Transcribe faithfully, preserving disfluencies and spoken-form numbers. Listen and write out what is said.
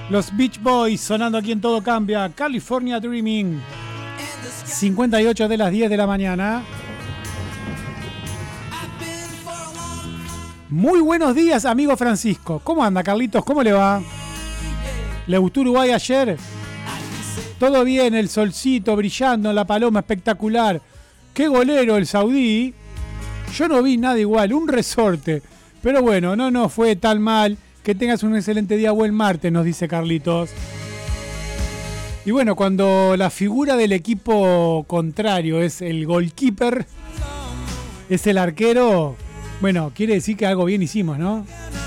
Los Beach Boys sonando aquí en Todo Cambia. California Dreaming. cincuenta y ocho de las diez de la mañana. Muy buenos días, amigo Francisco. ¿Cómo anda, Carlitos? ¿Cómo le va? ¿Le gustó Uruguay ayer? Todo bien, el solcito brillando, la paloma espectacular. Qué golero el saudí. Yo no vi nada igual, un resorte. Pero bueno, no nos fue tan mal. Que tengas un excelente día, buen martes, nos dice Carlitos. Y bueno, cuando la figura del equipo contrario es el goalkeeper, es el arquero, bueno, quiere decir que algo bien hicimos, ¿no?